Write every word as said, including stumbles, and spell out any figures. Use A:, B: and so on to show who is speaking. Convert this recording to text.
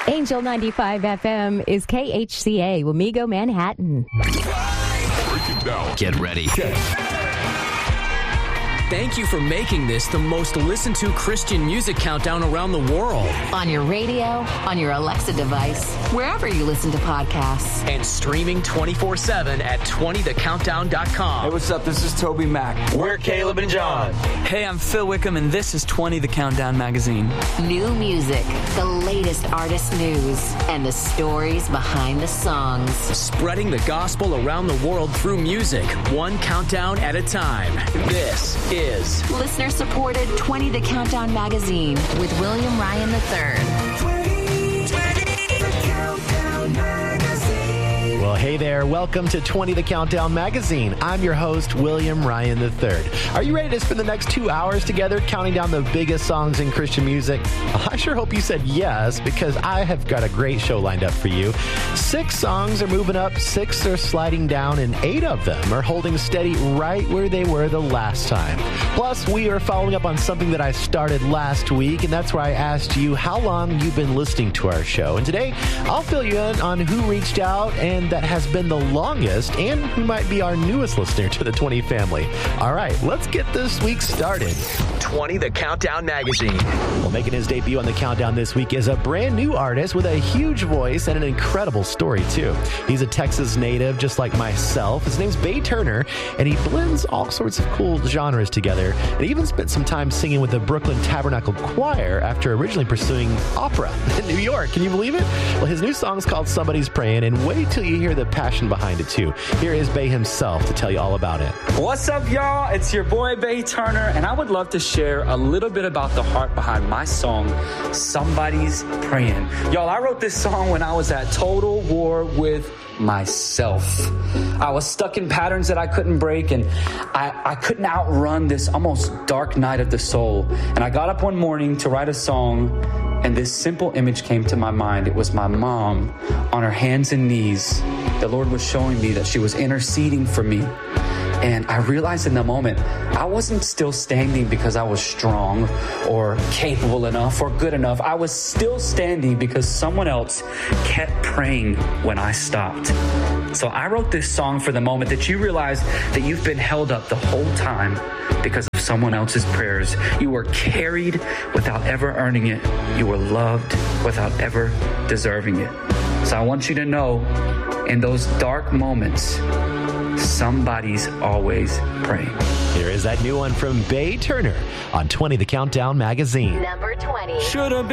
A: Angel ninety-five F M is K H C A, Wamego, Manhattan.
B: Break it down.
C: Get ready.
D: Thank you for making this the most listened to Christian music countdown around the world.
E: On your radio, on your Alexa device, wherever you listen to podcasts.
D: And streaming twenty-four seven at twenty the countdown dot com.
F: Hey, what's up? This is Toby Mac.
G: We're Caleb and John.
H: Hey, I'm Phil Wickham, and this is twenty the Countdown magazine.
E: New music, the latest artist news, and the stories behind the songs.
D: Spreading the gospel around the world through music, one countdown at a time. This is
E: listener-supported twenty the Countdown magazine with William Ryan the third.
I: Well, hey there. Welcome to twenty the Countdown magazine. I'm your host, William Ryan the third. Are you ready to spend the next two hours together counting down the biggest songs in Christian music? I sure hope you said yes, because I have got a great show lined up for you. Six songs are moving up, six are sliding down, and eight of them are holding steady right where they were the last time. Plus, we are following up on something that I started last week, and that's where I asked you how long you've been listening to our show. And today, I'll fill you in on who reached out and that has been the longest and who might be our newest listener to the twenty family. All right, let's get this week started.
D: twenty the Countdown magazine.
I: Well, making his debut on the Countdown this week is a brand new artist with a huge voice and an incredible story, too. He's a Texas native, just like myself. His name's Bay Turner, and he blends all sorts of cool genres together, and even spent some time singing with the Brooklyn Tabernacle Choir after originally pursuing opera in New York. Can you believe it? Well, his new song's called Somebody's Praying, and wait till you hear the passion behind it, too. Here is Bay himself to tell you all about it.
F: What's up, y'all? It's your boy, Bay Turner, and I would love to share a little bit about the heart behind my song, Somebody's Praying. Y'all, I wrote this song when I was at total war with myself. I was stuck in patterns that I couldn't break, and I, I couldn't outrun this almost dark night of the soul. And I got up one morning to write a song, and this simple image came to my mind. It was my mom on her hands and knees. The Lord was showing me that she was interceding for me. And I realized in the moment, I wasn't still standing because I was strong or capable enough or good enough. I was still standing because someone else kept praying when I stopped. So I wrote this song for the moment that you realize that you've been held up the whole time because of someone else's prayers. You were carried without ever earning it. You were loved without ever deserving it. So I want you to know, in those dark moments, somebody's always praying.
I: Here is that new one from Bay Turner on twenty the Countdown magazine.
E: Number twenty.
F: Should have been